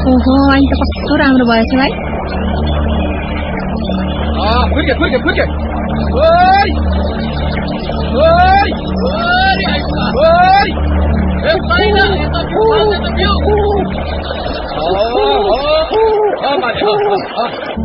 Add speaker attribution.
Speaker 1: ओहो अहिले त कस्तो राम्रो भएछ भाइ
Speaker 2: फुर्के ओइ ओइ ओइ ए छैन यता बिउ